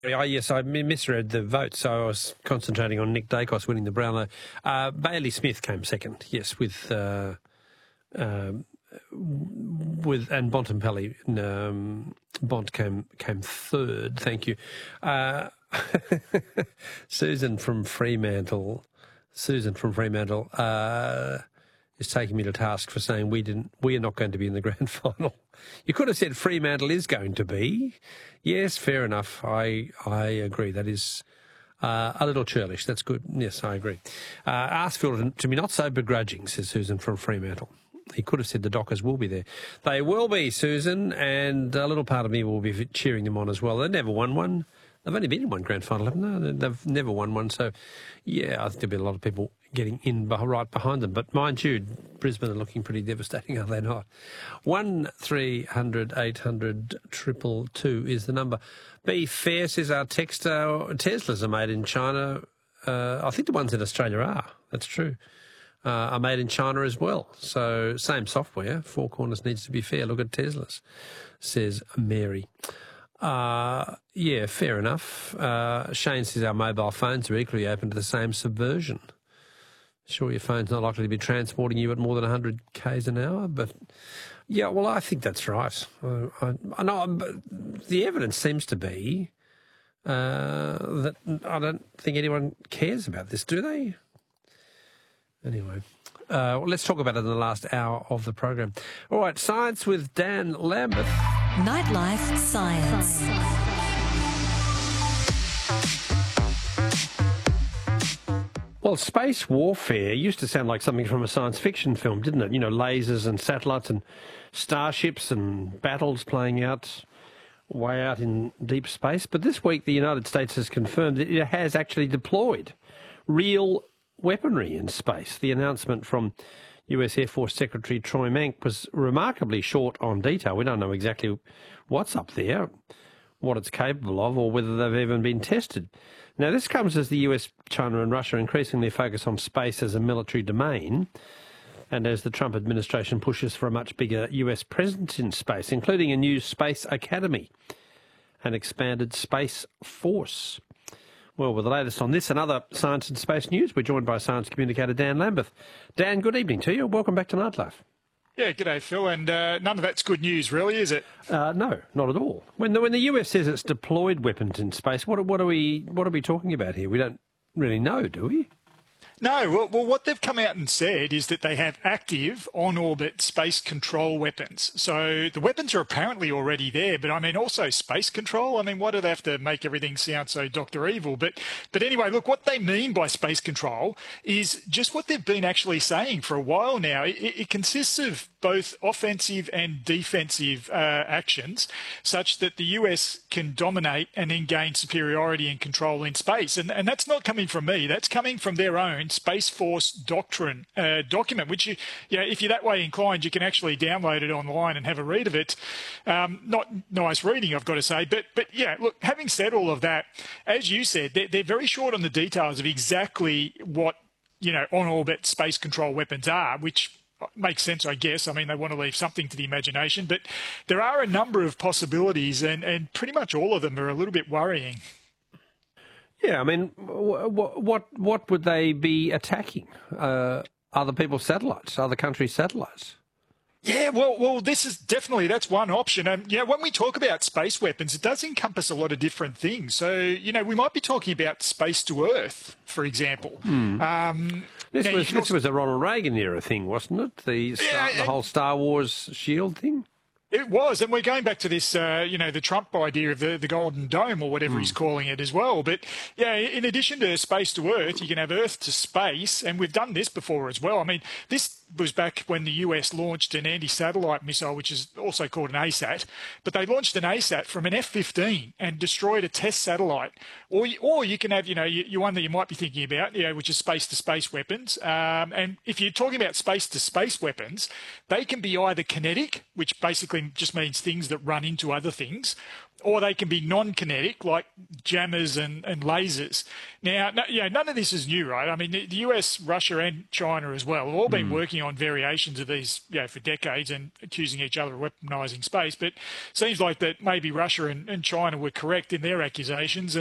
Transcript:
Yes, I misread the vote, so I was concentrating on Nick Dacos winning the Brownlow. Bailey Smith came second, yes, with and Bontempelli. Bont came third. Thank you, Susan from Fremantle. Is taking me to task for saying we are not going to be in the grand final. You could have said Fremantle is going to be. Yes, fair enough. I agree. That is a little churlish. That's good. Yes, I agree. Ask Phil to be not so begrudging, says Susan from Fremantle. He could have said the Dockers will be there. They will be, Susan, and a little part of me will be cheering them on as well. They've never won one. They've only been in one grand final, haven't they? They've never won one. So, yeah, I think there'll be a lot of people getting in right behind them. But mind you, Brisbane are looking pretty devastating, are they not? 1300 800 222 is the number. Be fair, says our texter. Teslas are made in China. I think the ones in Australia are. That's true. Are made in China as well. So same software. Four Corners needs to be fair. Look at Teslas, says Mary. Yeah, fair enough. Shane says our mobile phones are equally open to the same subversion. Sure, your phone's not likely to be transporting you at more than 100 k's an hour, but yeah, well, I think that's right. I know, but the evidence seems to be that I don't think anyone cares about this, do they? Anyway, well, let's talk about it in the last hour of the program. All right, Science with Dan Lambeth. Nightlife Science. Well, space warfare used to sound like something from a science fiction film, didn't it? You know, lasers and satellites and starships and battles playing out way out in deep space. But this week the United States has confirmed that it has actually deployed real weaponry in space. The announcement from US Air Force Secretary Troy Mank was remarkably short on detail. We don't know exactly what's up there, what it's capable of, or whether they've even been tested. Now, this comes as the US, China and Russia increasingly focus on space as a military domain, and as the Trump administration pushes for a much bigger US presence in space, including a new space academy, an expanded space force. Well, with the latest on this and other science and space news, we're joined by science communicator Dan Lambeth. Dan, good evening to you. Welcome back to Nightlife. Yeah, g'day, Phil. And none of that's good news, really, is it? No, not at all. When the US says it's deployed weapons in space, what are we talking about here? We don't really know, do we? No, well, what they've come out and said is that they have active on-orbit space control weapons. So the weapons are apparently already there, but I mean, also space control. I mean, why do they have to make everything sound so Dr. Evil? But anyway, look, what they mean by space control is just what they've been actually saying for a while now. It consists of both offensive and defensive actions, such that the US can dominate and then gain superiority and control in space. And that's not coming from me. That's coming from their own Space Force Doctrine document, which, if you're that way inclined, you can actually download it online and have a read of it. Not nice reading, I've got to say. But yeah, look, having said all of that, as you said, they're very short on the details of exactly what, on-orbit space control weapons are, which makes sense, I guess. I mean, they want to leave something to the imagination, but there are a number of possibilities, and pretty much all of them are a little bit worrying. Yeah, I mean, what would they be attacking? Other people's satellites, other countries' satellites? Yeah, well, that's one option. And, when we talk about space weapons, it does encompass a lot of different things. So, we might be talking about space to Earth, for example. This was a Ronald Reagan era thing, wasn't it? The whole Star Wars shield thing? It was, and we're going back to this, the Trump idea of the Golden Dome or whatever he's calling it as well. But, yeah, in addition to space to Earth, you can have Earth to space, and we've done this before as well. I mean, this was back when the US launched an anti-satellite missile, which is also called an ASAT, but they launched an ASAT from an F-15 and destroyed a test satellite. Or you can have, your one that you might be thinking about, which is space-to-space weapons. And if you're talking about space-to-space weapons, they can be either kinetic, which basically just means things that run into other things, or they can be non-kinetic, like jammers and lasers. Now, none of this is new, right? I mean, the US, Russia, and China as well have all been working on variations of these, for decades and accusing each other of weaponizing space. But it seems like that maybe Russia and China were correct in their accusations.